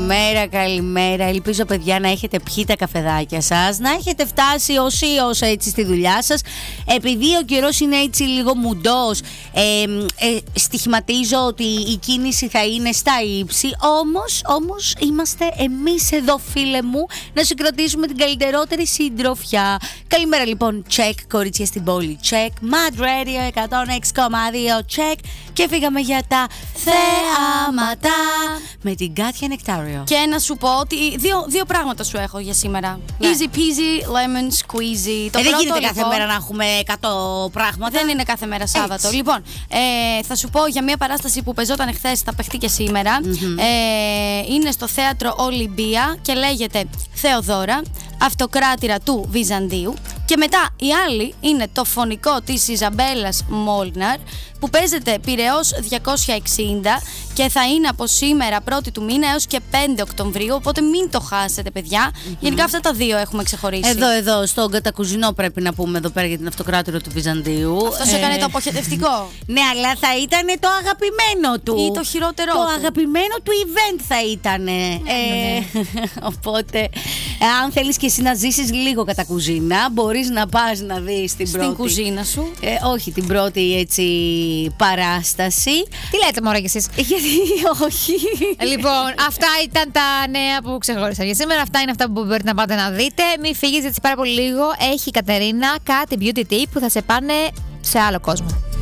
Καλημέρα. Ελπίζω, παιδιά, να έχετε πιει τα καφεδάκια σας, να έχετε φτάσει όσοι έτσι στη δουλειά σας. Επειδή ο καιρός είναι έτσι λίγο μουντός, στοιχηματίζω ότι η κίνηση θα είναι στα ύψη. Όμως είμαστε εμείς εδώ, φίλε μου, να συγκρατήσουμε την καλύτερότερη συντροφιά. Καλημέρα, λοιπόν. Check, κορίτσια στην πόλη. Check, Mad Radio 106,2. Check. Και φύγαμε για τα θέαματα με την Κάτια Νεκτάριο. Και να σου πω ότι δύο πράγματα σου έχω για σήμερα. Ναι. Easy peasy, lemon squeezy. Δεν γίνεται κάθε μέρα να έχουμε 100 πράγματα. Δεν είναι κάθε μέρα Σάββατο. Έτσι. Λοιπόν, θα σου πω για μια παράσταση που πεζόταν χθες, θα παιχτεί και σήμερα. Είναι στο θέατρο Ολυμπία και λέγεται Θεοδώρα, αυτοκράτηρα του Βυζαντίου. Και μετά η άλλη είναι το φωνικό της Ιζαμπέλας Μόλναρ, που παίζεται Πειραιώς 260 και θα είναι από σήμερα 1η του μήνα έως και 5 Οκτωβρίου, οπότε μην το χάσετε, παιδιά. Γενικά αυτά τα δύο έχουμε ξεχωρίσει. Εδώ στον κατακουζινό πρέπει να πούμε εδώ πέρα για την αυτοκράτηρα του Βυζαντίου. Αυτός έκανε το αποχαιρετευτικό. Ναι, αλλά θα ήταν το αγαπημένο του. Ή το χειρότερό το του. αγαπημένο του event θα ήταν. Ναι. Οπότε, αν θέλεις και εσύ να ζήσεις λίγο κατά κουζίνα, μπορείς να πας να δεις την πρώτη. Στην κουζίνα σου. Όχι, την πρώτη έτσι παράσταση. Τι λέτε μωρέ κι εσείς? Γιατί όχι. Λοιπόν, αυτά ήταν τα νέα που ξεχώρισα για σήμερα. Αυτά είναι αυτά που μπορείτε να πάτε να δείτε. Μην φύγεις, γιατί πάρα πολύ λίγο έχει η Κατερίνα κάτι beauty tip που θα σε πάνε σε άλλο κόσμο.